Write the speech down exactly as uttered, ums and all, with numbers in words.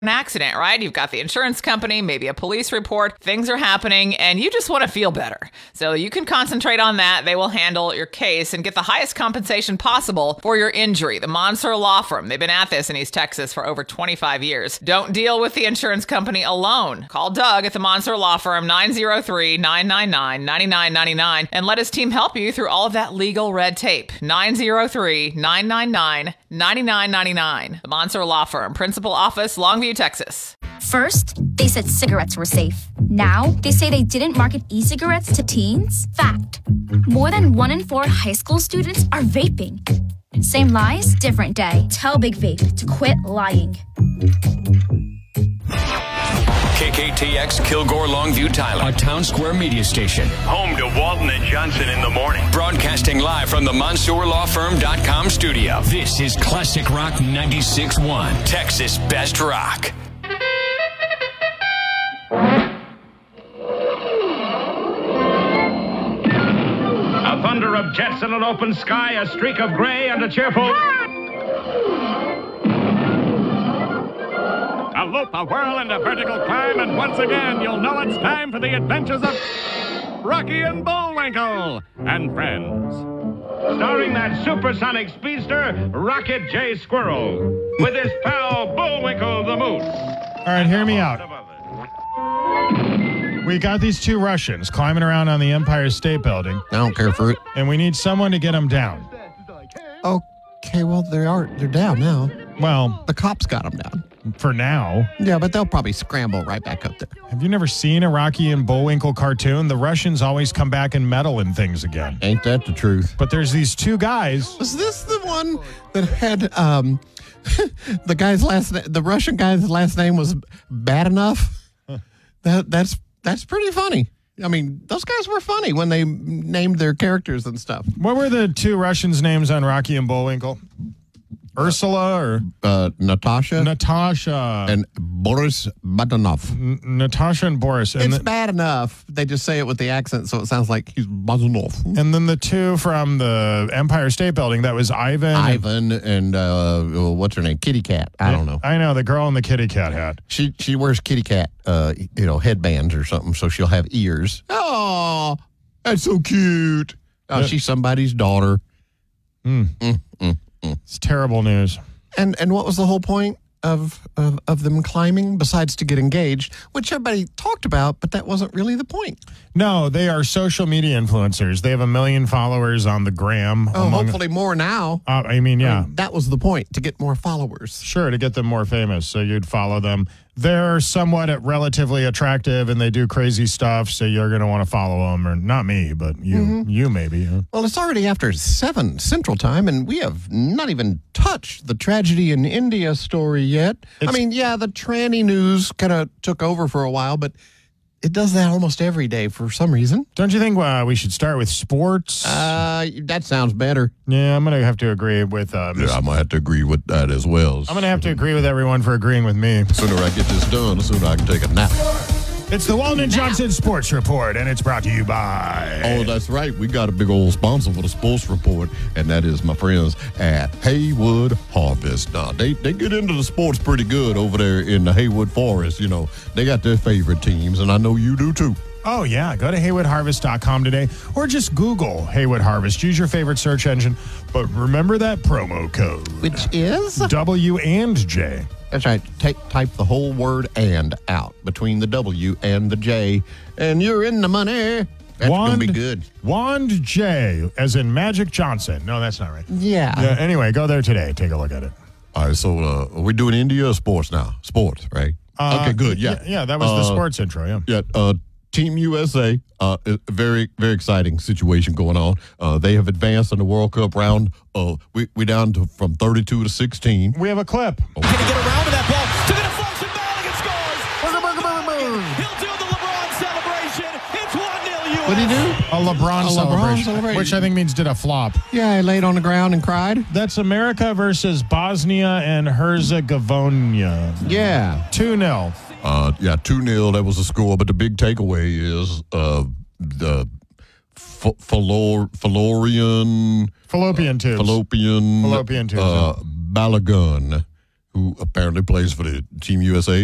an accident, right? You've got the insurance company, maybe a police report, things are happening, and you just want to feel better. So you can concentrate on that. They will handle your case and get the highest compensation possible for your injury. The Monser Law Firm, they've been at this in East Texas for over twenty-five years. Don't deal with the insurance company alone. Call Doug at the Monser Law Firm, nine oh three, nine nine nine, nine nine nine nine, and let his team help you through all of that legal red tape. nine oh three, nine nine nine, nine nine nine nine. The Monser Law Firm, Principal Office, Longview, Texas. First, they said cigarettes were safe. Now, they say they didn't market e-cigarettes to teens. Fact. More than one in four high school students are vaping. Same lies, different day. Tell Big Vape to quit lying. K K T X Kilgore Longview Tyler, a Town Square media station. Home to Walton and Johnson in the morning. Broadcasting live from the Monsoor Law Firm dot com studio. This is Classic Rock ninety-six point one, Texas Best Rock. A thunder of jets in an open sky, a streak of gray, and a cheerful... A loop, a whirl, and a vertical climb, and once again, you'll know it's time for the adventures of Rocky and Bullwinkle and friends. Starring that supersonic speedster, Rocket J. Squirrel, with his pal Bullwinkle the Moose. All right, hear me out. We got these two Russians climbing around on the Empire State Building. I don't care for it. And we need someone to get them down. Okay, well, they are, they're down now. Well, the cops got them down. For now. Yeah, but they'll probably scramble right back up there. Have you never seen a Rocky and Bullwinkle cartoon? The Russians always come back and meddle in things again. Ain't that the truth? But there's these two guys. Was this the one that had um, the guy's last name? The Russian guy's last name was Bad Enough? Huh. That that's that's pretty funny. I mean, those guys were funny when they named their characters and stuff. What were the two Russians' names on Rocky and Bullwinkle? Ursula or uh, Natasha, Natasha, and Boris Badanov. N- Natasha and Boris. And it's the, bad enough. They just say it with the accent, so it sounds like he's Badanov. And then the two from the Empire State Building. That was Ivan, Ivan, and, and uh, what's her name? Kitty Cat. I don't know. I know the girl in the kitty cat hat. She she wears kitty cat, uh, you know, headbands or something, so she'll have ears. Oh, that's so cute. Oh, yeah. She's somebody's daughter. Mm. Mm, mm. It's terrible news. And and what was the whole point of, of of them climbing besides to get engaged, which everybody talked about, but that wasn't really the point. No, they are social media influencers. They have a million followers on the gram. Oh, among, hopefully more now. Uh, I mean, yeah. I mean, that was the point, to get more followers. Sure, to get them more famous, so you'd follow them. They're somewhat relatively attractive, and they do crazy stuff, so you're going to want to follow them. Or not me, but you mm-hmm. you maybe. Huh? Well, it's already after seven Central Time, and we have not even touched the tragedy in India story yet. It's, I mean, yeah, the tranny news kind of took over for a while, but it does that almost every day for some reason. Don't you think uh, we should start with sports? Uh, that sounds better. Yeah, I'm going to have to agree with... Uh, yeah, I'm going to have to agree with that as well. I'm going to have to agree with everyone for agreeing with me. The sooner I get this done, the sooner I can take a nap. It's the Walton and Johnson Sports Report, and it's brought to you by... Oh, that's right. We got a big old sponsor for the Sports Report, and that is my friends at Haywood Harvest. Now, they, they get into the sports pretty good over there in the Haywood Forest. You know, they got their favorite teams, and I know you do too. Oh, yeah. Go to haywood harvest dot com today, or just Google Haywood Harvest. Use your favorite search engine, but remember that promo code. Which is? W and J. That's right. Take, type the whole word "and" out between the W and the J, and you're in the money. That's going to be good. Wand J, as in Magic Johnson. No, that's not right. Yeah. yeah. Anyway, go there today. Take a look at it. All right, so uh, are we doing India or sports now? Sports, right? Uh, okay, good. Yeah. Yeah, yeah that was uh, the sports intro, yeah. Yeah, uh, Team U S A, uh, a very, very exciting situation going on. Uh, they have advanced in the World Cup round. Uh, we we down to from thirty-two to sixteen. We have a clip. Oh. Gonna get around to that ball. To the deflection, Bellingham scores. Burger, burger, burger, burger. He'll do the LeBron celebration. It's one nil U S. What did he do? A LeBron, a celebration, LeBron celebration, which I think means did a flop. Yeah, he laid on the ground and cried. That's America versus Bosnia and Herzegovina. Yeah, two nil. Uh, yeah, two nil. That was the score. But the big takeaway is uh, the f- Falor- Falorian... Fallopian tubes. Fallopian... Fallopian tubes. Uh, Balogun who apparently plays for the Team U S A